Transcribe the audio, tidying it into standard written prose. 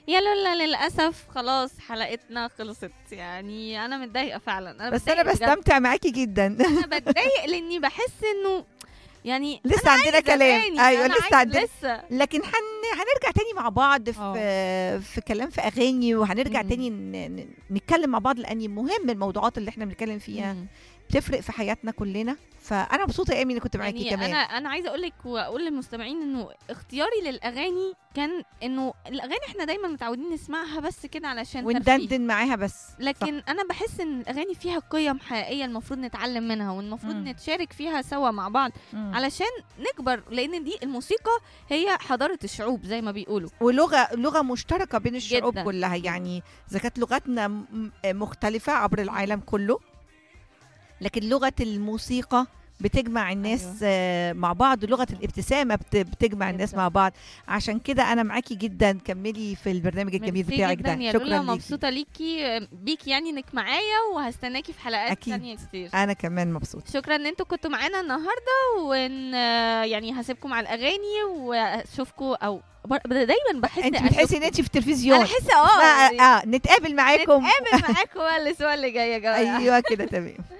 يا لولا للاسف خلاص حلقتنا خلصت، يعني انا متضايقه فعلا، بس انا بستمتع معاكي جدا. انا بتضايق لاني بحس انه يعني لسه عندنا كلام. ايوه لسه عندنا لسه. لكن هنرجع تاني مع بعض في كلام في اغاني، وهنرجع تاني نتكلم مع بعض، لان مهم الموضوعات اللي احنا بنتكلم فيها بتفرق في حياتنا كلنا. فانا مبسوطه يا ايمي اني كنت معاكي يعني كمان. انا عايزه اقول لك واقول للمستمعين انه اختياري للاغاني كان انه الاغاني احنا دايما متعودين نسمعها بس كده علشان وندندن معاها بس، لكن صح. انا بحس ان الاغاني فيها قيم حقيقيه المفروض نتعلم منها، والمفروض نتشارك فيها سوا مع بعض علشان نكبر، لان دي الموسيقى هي حضاره الشعوب زي ما بيقولوا، ولغه مشتركه بين الشعوب جداً. كلها. يعني اذا كانت لغتنا مختلفه عبر العالم كله، لكن لغه الموسيقى بتجمع الناس مع بعض، لغة الابتسامة بتجمع الناس مع بعض. عشان كده أنا معاكي جدا، كملي في البرنامج الجميل بتاعك ده. شكرا ليكي، مبسوطة بيكي يعني انك معايا، وهستناكي في حلقات تانية كتير. أنا كمان مبسوطة. شكرا ان انتوا كنتوا معانا النهاردة، وان يعني هسيبكم على الأغاني واشوفكم، او دايما بحس انت بتحسي ان انت في التلفزيون. انا احس نتقابل معاكم الاسبوع اللي جاي يا جماعة. ايوه كده تمام.